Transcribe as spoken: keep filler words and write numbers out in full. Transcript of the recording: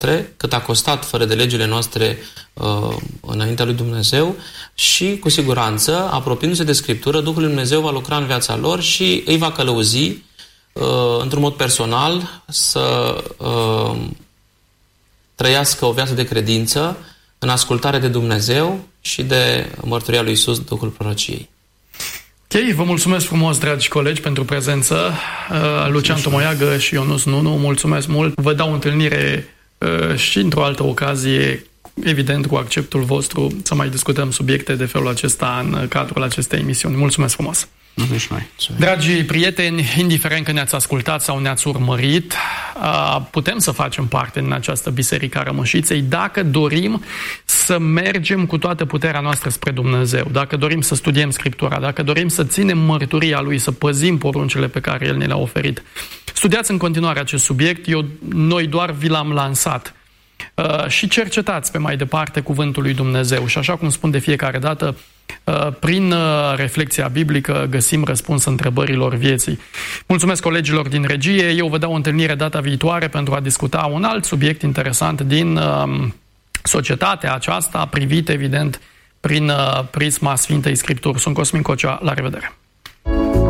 cât a costat fără de legile noastre uh, înaintea lui Dumnezeu și, cu siguranță, apropiindu-se de Scriptură, Duhul lui Dumnezeu va lucra în viața lor și îi va călăuzi uh, într-un mod personal să uh, trăiască o viață de credință în ascultare de Dumnezeu și de mărturia lui Iisus, Duhul prorociei. Ok, vă mulțumesc frumos, dragi colegi, pentru prezență. Uh, Lucian Tomoiagă și Ionuț Nunu, mulțumesc mult. Vă dau întâlnire uh, și într-o altă ocazie, evident cu acceptul vostru, să mai discutăm subiecte de felul acesta în cadrul acestei emisiuni. Mulțumesc frumos! Dragii prieteni, indiferent că ne-ați ascultat sau ne-ați urmărit, putem să facem parte în această biserică a Rămășiței dacă dorim să mergem cu toată puterea noastră spre Dumnezeu, dacă dorim să studiem Scriptura, dacă dorim să ținem mărturia Lui, să păzim poruncile pe care El ne le-a oferit. Studiați în continuare acest subiect, eu, noi doar vi l-am lansat. Uh, și cercetați pe mai departe cuvântul lui Dumnezeu. Și așa cum spun de fiecare dată, uh, prin uh, reflexia biblică găsim răspuns întrebărilor vieții. Mulțumesc colegilor din regie. Eu vă dau o întâlnire data viitoare pentru a discuta un alt subiect interesant din uh, societatea aceasta, privit evident prin uh, prisma Sfintei Scripturi. Sunt Cosmin Cocea. La revedere!